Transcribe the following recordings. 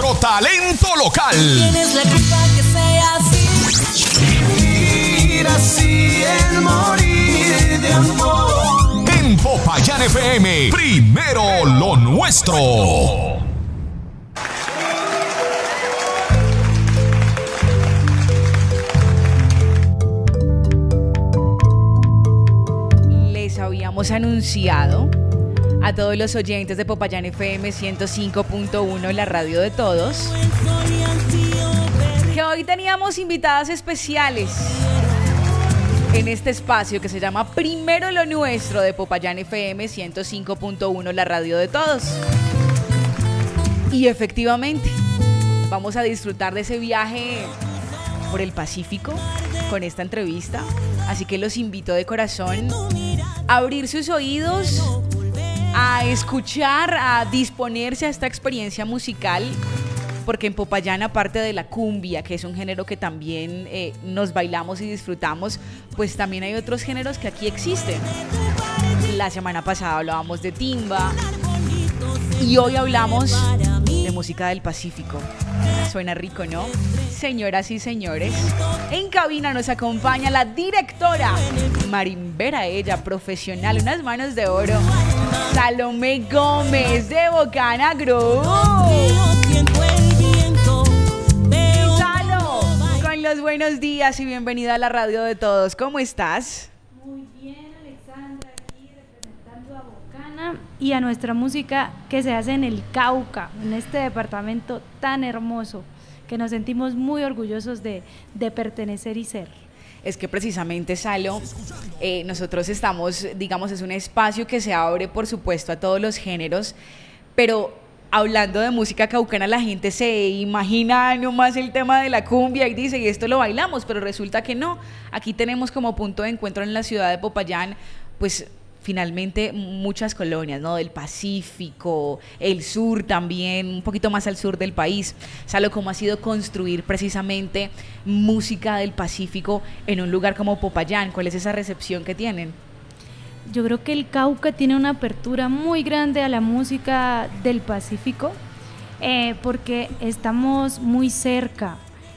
nuestro talento local. Tienes la culpa que sea así. Vivir así es morir de amor. En Popayán FM, primero lo nuestro. Les habíamos anunciado a todos los oyentes de Popayán FM 105.1, la radio de todos, que hoy teníamos invitadas especiales en este espacio que se llama Primero lo Nuestro de Popayán FM 105.1, la radio de todos. Y efectivamente, vamos a disfrutar de ese viaje por el Pacífico con esta entrevista. Así que los invito de corazón a abrir sus oídos, a escuchar, a disponerse a esta experiencia musical, porque en Popayán, aparte de la cumbia, que es un género que también nos bailamos y disfrutamos, pues también hay otros géneros que aquí existen. La semana pasada hablábamos de timba y hoy hablamos de música del Pacífico. Suena rico, ¿no? Señoras y señores, en cabina nos acompaña la directora marimbera, ella, profesional, unas manos de oro, Salomé Gómez de Bocana Group. Salo, con los buenos días y bienvenida a la radio de todos. ¿Cómo estás? Muy bien, Alexandra, aquí representando a Bocana y a nuestra música que se hace en el Cauca, en este departamento tan hermoso, que nos sentimos muy orgullosos de pertenecer y ser. Es que precisamente, Salo, nosotros estamos, digamos, es un espacio que se abre, por supuesto, a todos los géneros, pero hablando de música caucana, la gente se imagina nomás el tema de la cumbia y dice, y esto lo bailamos, pero resulta que no. Aquí tenemos como punto de encuentro en la ciudad de Popayán, pues finalmente muchas colonias, ¿no? Del Pacífico, el sur también, un poquito más al sur del país. Salo, ¿cómo ha sido construir precisamente música del Pacífico en un lugar como Popayán? ¿Cuál es esa recepción que tienen? Yo creo que el Cauca tiene una apertura muy grande a la música del Pacífico, porque estamos muy cerca.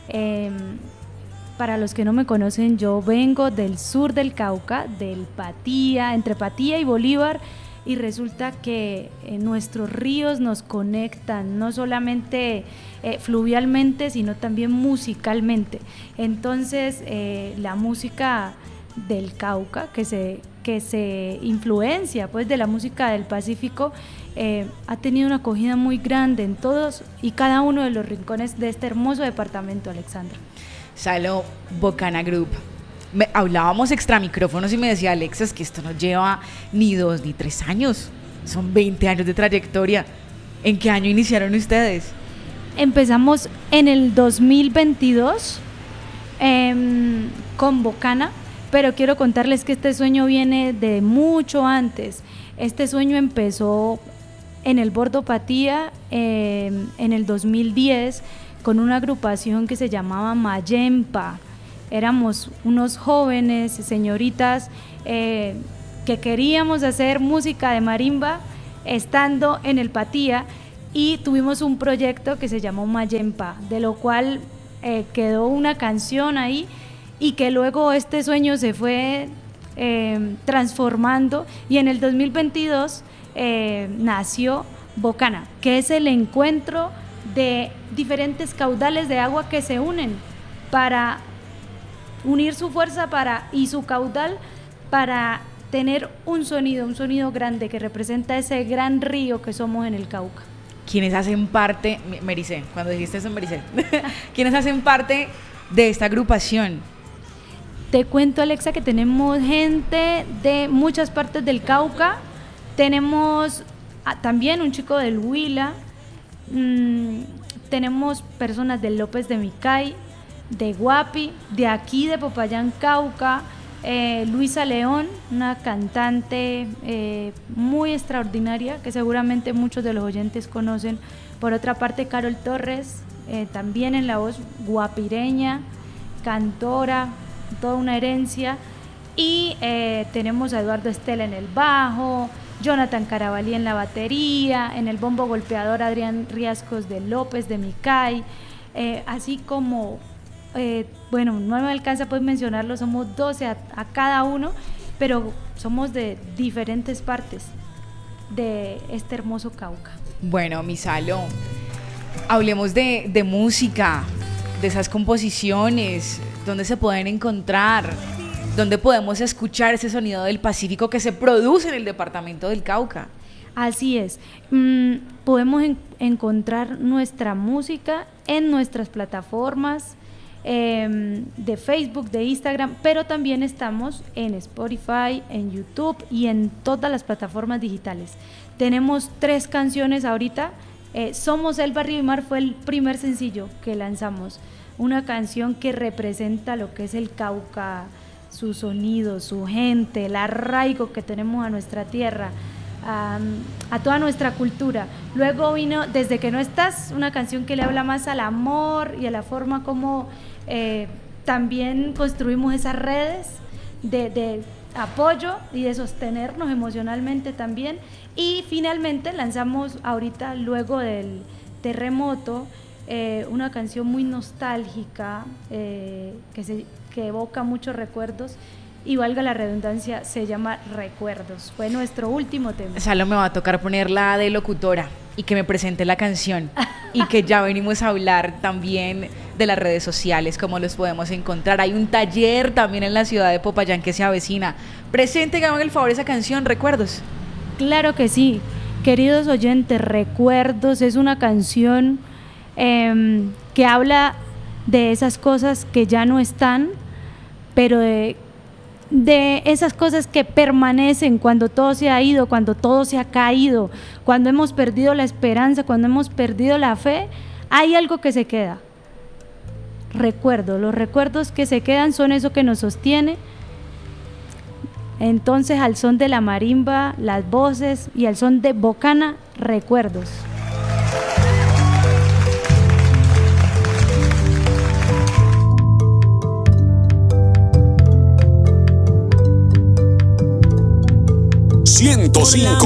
Para los que no me conocen, yo vengo del sur del Cauca, del Patía, entre Patía y Bolívar, y resulta que nuestros ríos nos conectan, no solamente fluvialmente, sino también musicalmente. Entonces, la música del Cauca, que se influencia pues de la música del Pacífico, ha tenido una acogida muy grande en todos y cada uno de los rincones de este hermoso departamento, Alexandra. Salo, Bocana Group. Hablábamos extra micrófonos y me decía Alexa, es que esto no lleva ni 2 ni 3 años, son 20 años de trayectoria. ¿En qué año iniciaron ustedes? Empezamos en el 2022 con Bocana, pero quiero contarles que este sueño viene de mucho antes. Este sueño empezó en el Bordo Patía en el 2010 con una agrupación que se llamaba Mayempa. Éramos unos jóvenes, señoritas, que queríamos hacer música de marimba estando en el Patía, y tuvimos un proyecto que se llamó Mayempa, de lo cual quedó una canción ahí, y que luego este sueño se fue transformando, y en el 2022 nació Bocana, que es el encuentro de diferentes caudales de agua que se unen para unir su fuerza y su caudal para tener un sonido grande que representa ese gran río que somos en el Cauca. ¿Quiénes hacen parte, Mericé, cuando dijiste eso, Mericé, quiénes hacen parte de esta agrupación? Te cuento, Alexa, que tenemos gente de muchas partes del Cauca. Tenemos también un chico del Huila. Tenemos personas de López de Micay, de Guapi, de aquí de Popayán, Cauca, Luisa León, una cantante muy extraordinaria que seguramente muchos de los oyentes conocen. Por otra parte, Carol Torres, también en la voz, guapireña, cantora, toda una herencia. Y tenemos a Eduardo Estela en el bajo, Jonathan Carabalí en la batería, en el bombo golpeador Adrián Riascos de López de Micay, así como, bueno, no me alcanza pues mencionarlo, somos 12 a cada uno, pero somos de diferentes partes de este hermoso Cauca. Bueno, Misalo, hablemos de música, de esas composiciones, dónde se pueden encontrar, dónde podemos escuchar ese sonido del Pacífico que se produce en el departamento del Cauca. Así es, podemos encontrar nuestra música en nuestras plataformas de Facebook, de Instagram, pero también estamos en Spotify, en YouTube y en todas las plataformas digitales. Tenemos 3 canciones ahorita. Somos el Barrio y Mar fue el primer sencillo que lanzamos, una canción que representa lo que es el Cauca, su sonido, su gente, el arraigo que tenemos a nuestra tierra, a toda nuestra cultura. Luego vino Desde que no estás, una canción que le habla más al amor y a la forma como también construimos esas redes de apoyo y de sostenernos emocionalmente también. Y finalmente lanzamos ahorita, luego del terremoto, una canción muy nostálgica que evoca muchos recuerdos y, valga la redundancia, se llama Recuerdos. Fue nuestro último tema. Salo, me va a tocar ponerla de locutora y que me presente la canción y que ya venimos a hablar también de las redes sociales, cómo los podemos encontrar. Hay un taller también en la ciudad de Popayán que se avecina. Presente, que hagan el favor, esa canción, Recuerdos. Claro que sí, queridos oyentes, Recuerdos es una canción que habla de esas cosas que ya no están, pero de esas cosas que permanecen cuando todo se ha ido, cuando todo se ha caído, cuando hemos perdido la esperanza, cuando hemos perdido la fe, hay algo que se queda. Los recuerdos que se quedan son eso que nos sostiene. Entonces, al son de la marimba, las voces y al son de bocana, Recuerdos. ¡105!